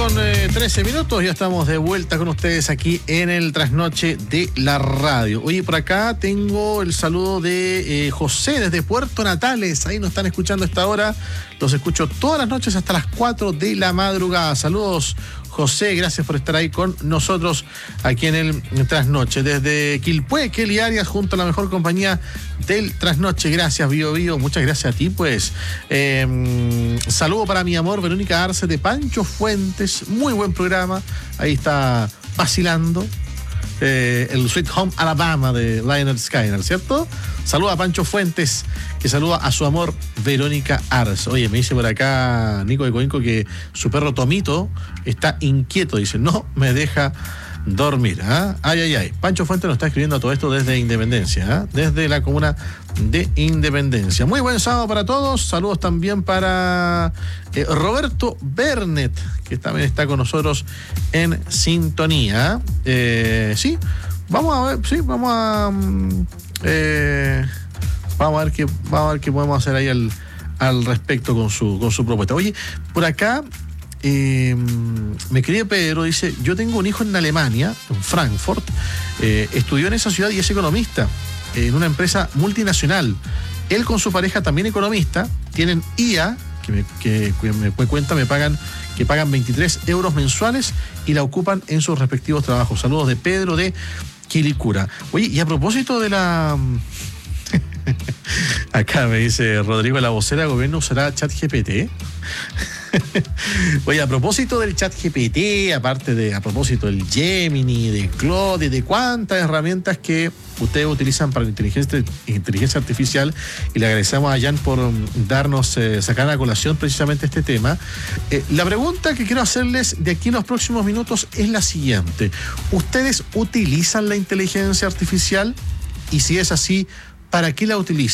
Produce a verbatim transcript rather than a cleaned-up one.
con eh, trece minutos, ya estamos de vuelta con ustedes aquí en el Trasnoche de la Radio. Oye, por acá tengo el saludo de eh, José desde Puerto Natales, ahí nos están escuchando a esta hora, los escucho todas las noches hasta las cuatro de la madrugada. Saludos, José, gracias por estar ahí con nosotros aquí en el Trasnoche. Desde Quilpué, Kelly Arias, junto a la mejor compañía del Trasnoche. Gracias, Bio Bio, muchas gracias a ti, pues. Eh, saludo para mi amor, Verónica Arce de Pancho Fuentes, muy buen programa. Ahí está vacilando. Eh, el Sweet Home Alabama de Lynyrd Skynyrd, ¿cierto? Saluda a Pancho Fuentes, que saluda a su amor Verónica Arce. Oye, me dice por acá Nico de Coinco que su perro Tomito está inquieto, dice, no me deja dormir. ¿eh? Ay, ay, ay. Pancho Fuentes nos está escribiendo todo esto desde Independencia, ¿eh? desde la comuna de Independencia. Muy buen sábado para todos. Saludos también para eh, Roberto Bernet, que también está con nosotros en sintonía. Eh, sí, vamos a ver, sí, vamos a eh, vamos a ver qué, vamos a ver qué podemos hacer ahí al, al respecto con su, con su propuesta. Oye, por acá Eh, me quería Pedro, dice, yo tengo un hijo en Alemania, en Frankfurt, eh, estudió en esa ciudad y es economista eh, en una empresa multinacional. Él con su pareja, también economista, tienen I A, que me, que, que me cuenta, me pagan, que pagan veintitrés euros mensuales y la ocupan en sus respectivos trabajos. Saludos de Pedro de Quilicura. Oye, y a propósito de la... Acá me dice Rodrigo, la vocera de gobierno usará ChatGPT. Oye, a propósito del ChatGPT, aparte de, a propósito del Gemini, de Claude, de cuántas herramientas que ustedes utilizan para la inteligencia, inteligencia artificial, y le agradecemos a Jan por darnos, eh, sacar a colación precisamente este tema. Eh, la pregunta que quiero hacerles de aquí en los próximos minutos es la siguiente. ¿Ustedes utilizan la inteligencia artificial? Y si es así, ¿para qué la utilizan?